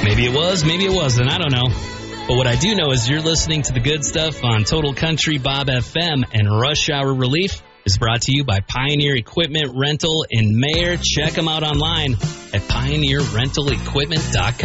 Maybe it was, maybe it wasn't. I don't know. But what I do know is you're listening to the good stuff on Total Country Bob FM, and Rush Hour Relief is brought to you by Pioneer Equipment Rental in Mayer. Check them out online at pioneerrentalequipment.com.